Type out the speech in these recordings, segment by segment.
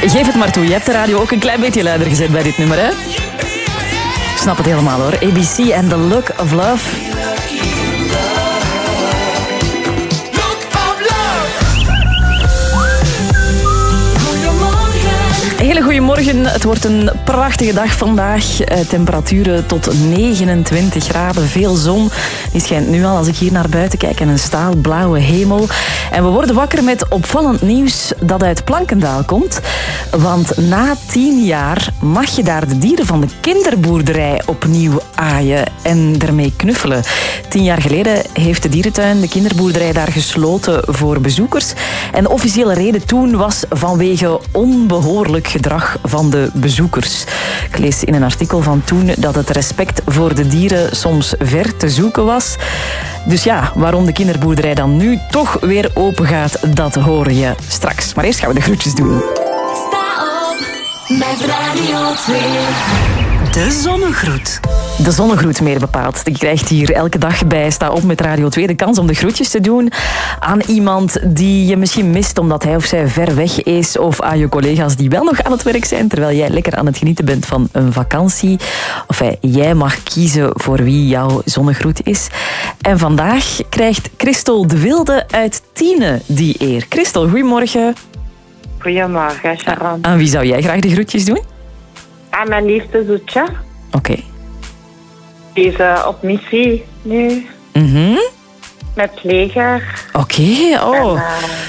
Geef het maar toe, je hebt de radio ook een klein beetje luider gezet bij dit nummer, hè? Ik snap het helemaal, hoor. ABC en The Look of Love. Hele goedemorgen. Het wordt een prachtige dag vandaag. Temperaturen tot 29 graden. Veel zon. Die schijnt nu al als ik hier naar buiten kijk. En een staalblauwe hemel. En we worden wakker met opvallend nieuws dat uit Plankendaal komt. Want na 10 jaar mag je daar de dieren van de kinderboerderij opnieuw aaien en ermee knuffelen. 10 jaar geleden heeft de dierentuin de kinderboerderij daar gesloten voor bezoekers. En de officiële reden toen was vanwege onbehoorlijk gedrag van de bezoekers. Ik lees in een artikel van toen dat het respect voor de dieren soms ver te zoeken was. Dus ja, waarom de kinderboerderij dan nu toch weer open gaat, dat hoor je straks. Maar eerst gaan we de groetjes doen. Sta op met Radio 2. De zonnegroet. De zonnegroet meer bepaald. Je krijgt hier elke dag bij Sta op met Radio 2 de kans om de groetjes te doen aan iemand die je misschien mist omdat hij of zij ver weg is, of aan je collega's die wel nog aan het werk zijn terwijl jij lekker aan het genieten bent van een vakantie. Of jij mag kiezen voor wie jouw zonnegroet is. En vandaag krijgt Christel de Wilde uit Tiene die eer. Christel, goedemorgen. Goedemorgen, Sharon. Aan wie zou jij graag de groetjes doen? Aan mijn liefste Zoetje. Oké. Die is op missie nu. Met het leger. Oké, oh.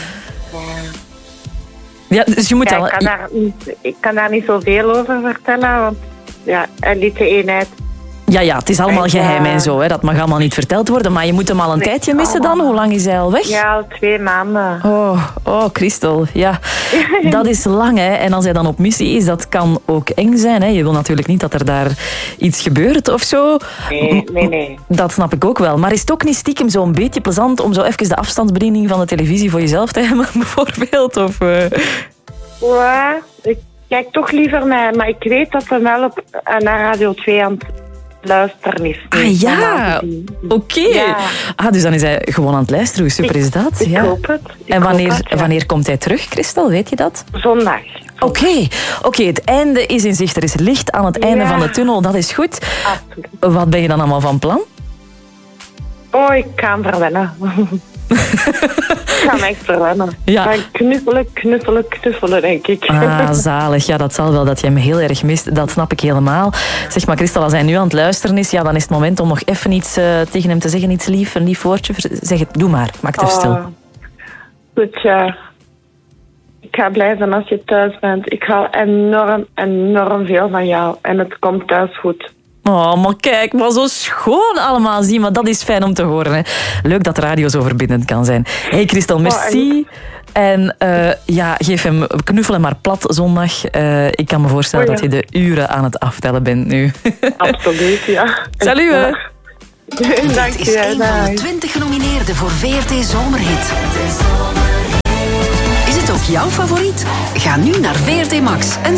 Ja, dus je moet al... Ik kan daar niet zoveel over vertellen, want ja, hij liet de eenheid. Ja, het is allemaal geheim en zo. Hè. Dat mag allemaal niet verteld worden. Maar je moet hem al een tijdje missen dan. Hoe lang is hij al weg? Ja, al 2 maanden. Oh, Christel. Ja, dat is lang. Hè. En als hij dan op missie is, dat kan ook eng zijn. Hè. Je wil natuurlijk niet dat er daar iets gebeurt of zo. Nee. Dat snap ik ook wel. Maar is het ook niet stiekem zo'n beetje plezant om zo even de afstandsbediening van de televisie voor jezelf te hebben, bijvoorbeeld? Of, Ja, ik kijk toch liever naar... Maar ik weet dat hij wel naar Radio 2 aan het luisteren is. Ah ja, oké. Ja. Dus dan is hij gewoon aan het luisteren. Hoe super is dat? Ik hoop het. En wanneer komt hij terug, Christel? Weet je dat? Zondag. Oké, het einde is in zicht. Er is licht aan het einde van de tunnel. Dat is goed. Absoluut. Wat ben je dan allemaal van plan? Oh, ik ga hem verwennen. Ik ga hem echt verwennen. Ja. Knuffelen, denk ik. Ah, zalig. Ja, dat zal wel dat je hem heel erg mist. Dat snap ik helemaal. Zeg maar, Christel, als hij nu aan het luisteren is, ja, dan is het moment om nog even iets tegen hem te zeggen. Iets lief, een lief woordje. Zeg het, doe maar. Maak het stil. Goed, ja. Ik ga blij zijn als je thuis bent. Ik hou enorm veel van jou. En het komt thuis goed. Oh, maar kijk, maar zo schoon allemaal zien. Maar dat is fijn om te horen. Hè. Leuk dat radio zo verbindend kan zijn. Hey Christel, merci. En geef hem, knuffel hem maar plat zondag. Ik kan me voorstellen dat je de uren aan het aftellen bent nu. Absoluut, ja. Salut, hè. Dank je. Dit is een van de 20 genomineerden voor VRT Zomerhit. Is het ook jouw favoriet? Ga nu naar VRT Max en